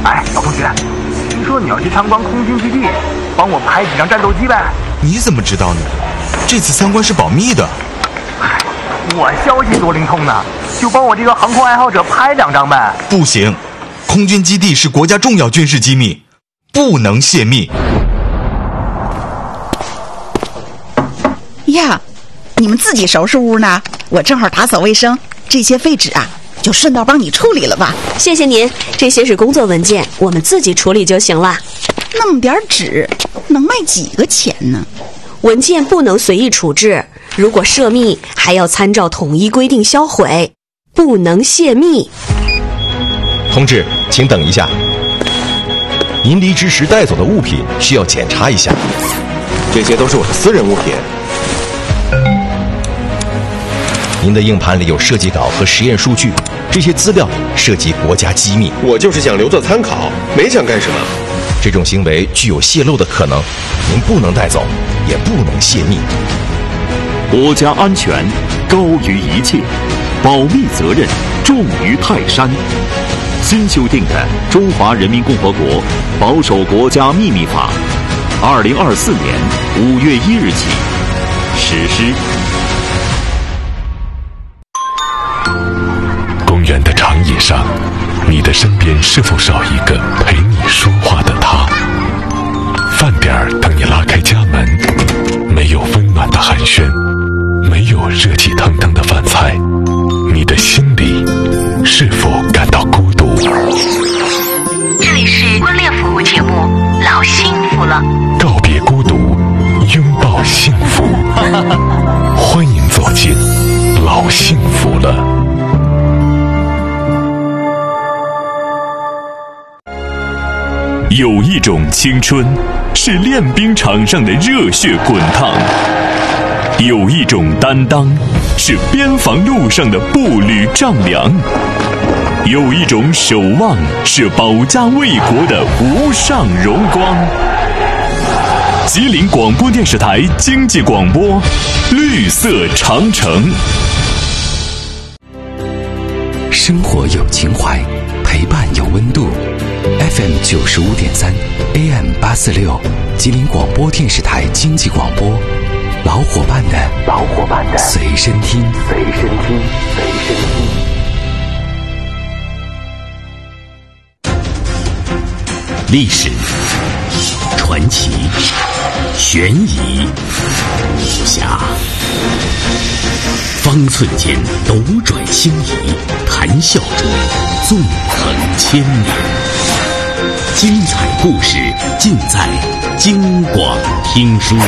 哎，老同学，听说你要去参观空军基地，帮我拍几张战斗机呗？ 你怎么知道呢？这次参观是保密的。 我消息多灵通呢，就帮我这个航空爱好者拍2张呗。 不行，空军基地是国家重要军事机密，不能泄密。 呀，你们自己收拾屋呢？我正好打扫卫生，这些废纸啊，就顺道帮你处理了吧。 谢谢您，这些是工作文件，我们自己处理就行了。 那么点纸，能卖几个钱呢？ 文件不能随意处置，如果涉密，还要参照统一规定销毁，不能泄密。 同志，请等一下。您离职时带走的物品需要检查一下，这些都是我的私人物品。您的硬盘里有设计稿和实验数据，这些资料涉及国家机密。 我就是想留作参考，没想干什么。 这种行为具有泄露的可能，您不能带走，也不能泄密。 国家安全高于一切，保密责任重于泰山。新修订的《中华人民共和国保守国家秘密法》，2024年5月1日起实施。 公园的长椅上，你的身边是否少一个陪你说话的他？饭点儿等你拉开家门，没有温暖的寒暄，没有热气腾腾的饭菜，你的心里是否感到孤独？ 这里是婚恋服务节目《老幸福了》， 告别孤独，拥抱幸福。欢迎走进老幸福了。 有一种青春是练兵场上的热血滚烫，有一种担当是边防路上的步履丈量，有一种守望是保家卫国的无上荣光。吉林广播电视台经济广播，绿色长城。 生活有情怀，陪伴有温度。FM 95.3 AM 846，吉林广播电视台经济广播，老伙伴的随身听。 历史、传奇、悬疑、武侠，方寸间斗转星移，谈笑中纵横千年。精彩故事尽在京广听书。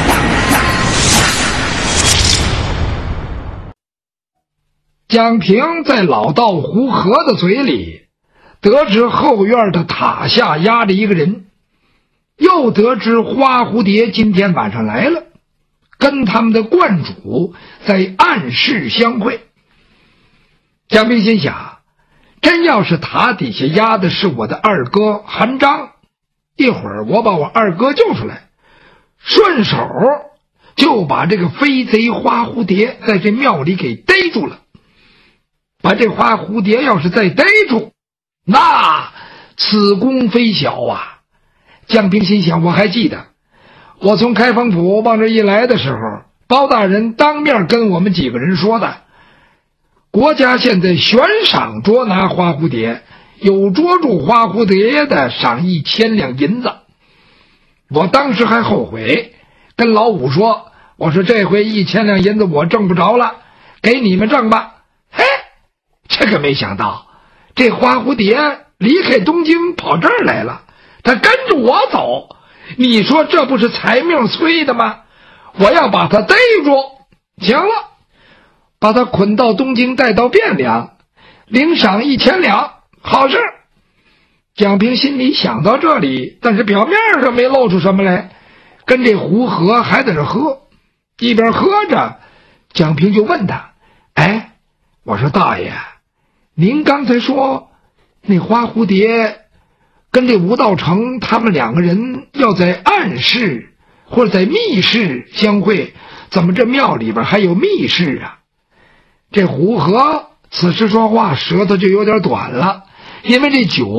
蒋平在老道胡和的嘴里得知后院的塔下压着一个人，又得知花蝴蝶今天晚上来了，跟他们的观主在暗室相会。蒋平心想，真要是塔底下压的是我的二哥韩章，一会儿我把我二哥救出来，顺手就把这个飞贼花蝴蝶在这庙里给逮住了。把这花蝴蝶要是再逮住，那此功非小啊！蒋平心想，我还记得我从开封府往这一来的时候，包大人当面跟我们几个人说的，国家现在悬赏捉拿花蝴蝶，有捉住花蝴蝶的赏1000两银子。我当时还后悔，跟老五说，我说这回1000两银子我挣不着了，给你们挣吧。嘿，这个没想到，这花蝴蝶离开东京跑这儿来了，他跟着我走，你说这不是财命催的吗？我要把他逮住。行了，把他捆到东京，带到汴梁，领赏1000两，好事。蒋平心里想到这里，但是表面上没露出什么来，跟这胡和还在这喝。一边喝着，蒋平就问他，哎，我说大爷，您刚才说那花蝴蝶跟这吴道成他们2个人要在暗室或者在密室相会，怎么这庙里边还有密室啊？这胡和此时说话舌头就有点短了，因为这酒啊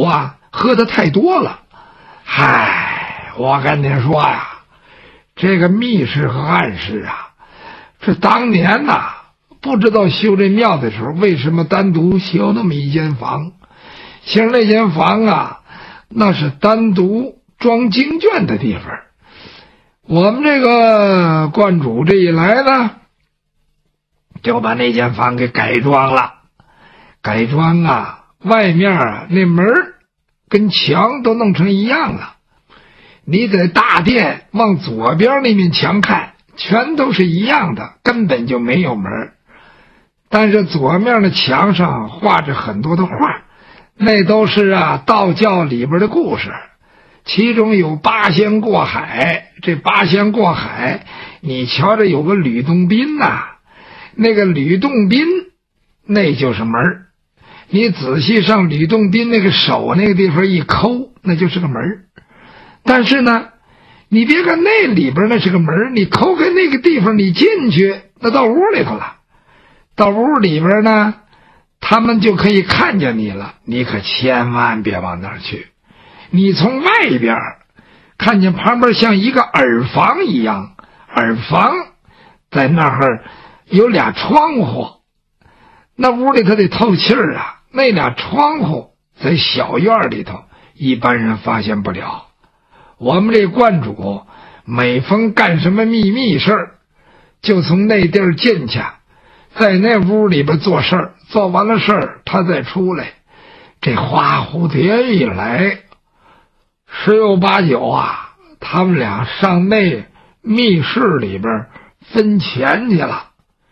喝的太多了。嗨，我跟你说呀，这个密室和暗室啊，这当年呐，不知道修这庙的时候为什么单独修那么一间房。其实那间房啊，那是单独装经卷的地方。我们这个观主这一来呢，就把那间房给改装了。改装啊，外面啊那门跟墙都弄成一样了。你在大殿往左边那面墙看，全都是一样的，根本就没有门。但是左面的墙上画着很多的画，那都是道教里边的故事。其中有八仙过海，这八仙过海，你瞧着有个吕洞宾呐，那个吕洞宾那就是门。你仔细上吕洞宾那个手那个地方一抠，那就是个门。但是呢，你别看那里边那是个门，你抠开那个地方，你进去那到屋里头了。到屋里边呢，他们就可以看见你了，你可千万别往那儿去。你从外边看见旁边像一个耳房一样，耳房在那儿有俩窗户，那屋里头得透气儿啊。那俩窗户在小院里头，一般人发现不了。我们这观主每逢干什么秘事儿，就从那地儿进去，在那屋里边做事儿，做完了事儿他再出来。这花蝴蝶一来，十有八九啊，他们俩上那密室里边分钱去了。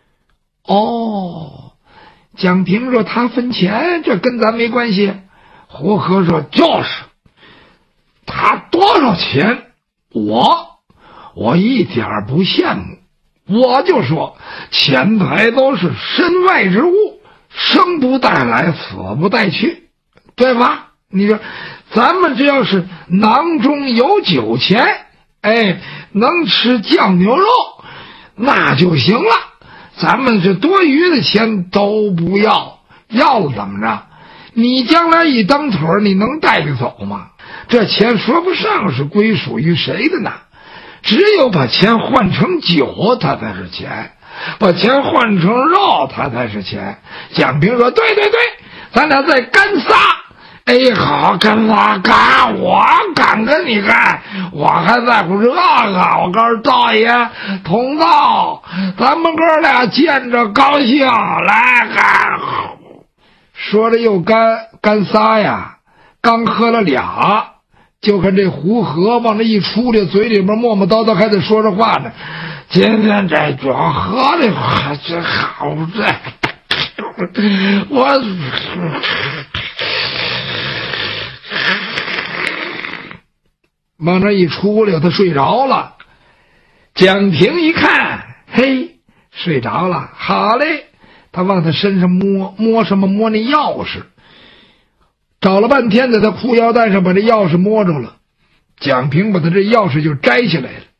哦，蒋平说他分钱，这跟咱没关系。胡和说就是他多少钱，我一点不羡慕。我就说钱财都是身外之物，生不带来，死不带去，对吧？你说咱们只要是囊中有酒钱，能吃酱牛肉那就行了。咱们这多余的钱都不要，要了怎么着？你将来一蹬腿你能带着走吗？这钱说不上是归属于谁的呢？只有把钱换成酒，它才是钱；把钱换成肉，它才是钱。蒋平说：“对，咱俩再干仨。”好，干仨干，我敢跟你干，我还在乎这个。我告诉道爷、同道，咱们哥俩见着高兴，来干。说着又干仨呀，刚喝了俩。就看这胡和往这一出来，嘴里面磨磨叨叨还在说着话呢。今天这酒喝的可真好，我往这一出来，他睡着了。蒋平一看，嘿，睡着了，好嘞。他往他身上摸什么？摸那钥匙。找了半天，在他裤腰带上把这钥匙摸着了。蒋平把他这钥匙就摘下来了。